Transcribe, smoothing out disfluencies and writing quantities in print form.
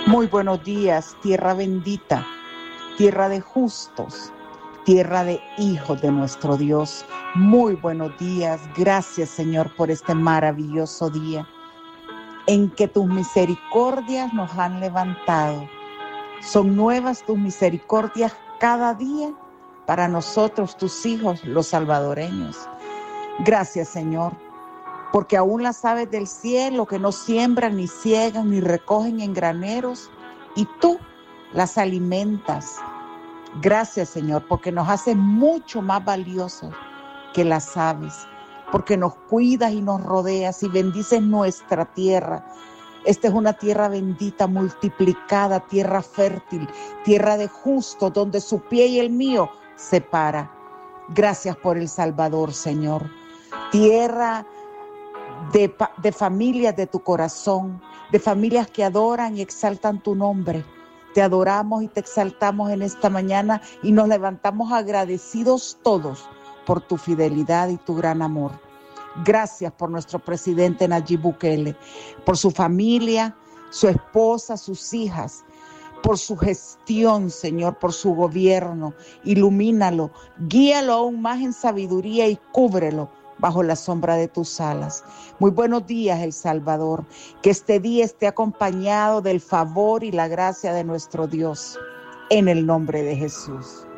Muy buenos días, tierra bendita, tierra de justos, tierra de hijos de nuestro Dios. Muy buenos días, gracias Señor por este maravilloso día en que tus misericordias nos han levantado. Son nuevas tus misericordias cada día para nosotros, tus hijos, los salvadoreños. Gracias Señor, porque aún las aves del cielo que no siembran, ni ciegan, ni recogen en graneros, y tú las alimentas. Gracias, Señor, porque nos haces mucho más valiosos que las aves, porque nos cuidas y nos rodeas y bendices nuestra tierra. Esta es una tierra bendita, multiplicada, tierra fértil, tierra de justos, donde su pie y el mío se para. Gracias por El Salvador, Señor. Tierra de familias de tu corazón, de familias que adoran y exaltan tu nombre. Te adoramos y te exaltamos en esta mañana y nos levantamos agradecidos todos por tu fidelidad y tu gran amor. Gracias por nuestro presidente Nayib Bukele, por su familia, su esposa, sus hijas, por su gestión, Señor, por su gobierno. Ilumínalo, guíalo aún más en sabiduría y cúbrelo bajo la sombra de tus alas. Muy buenos días, El Salvador. Que este día esté acompañado del favor y la gracia de nuestro Dios. En el nombre de Jesús.